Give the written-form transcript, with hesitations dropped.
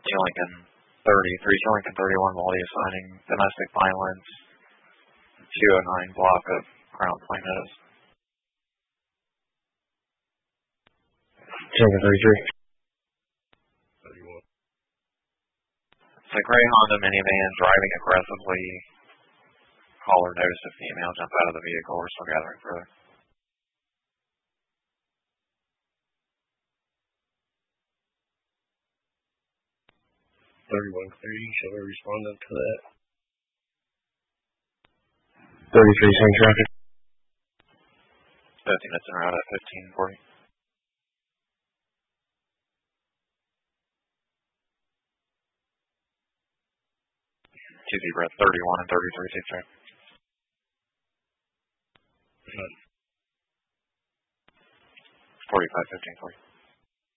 Lincoln 33, Sea Lincoln 31, Moldy assigning domestic violence, 209 block of Crown Plaintiffs. Sea Lincoln 33. 31. It's a gray Honda minivan driving aggressively. Caller noticed a female jump out of the vehicle. We're still gathering further. You shall be responding to that. 33, same traffic. 15 minutes en route at 1540. 2 zebra 31 and 33, safe track. 45, 1540.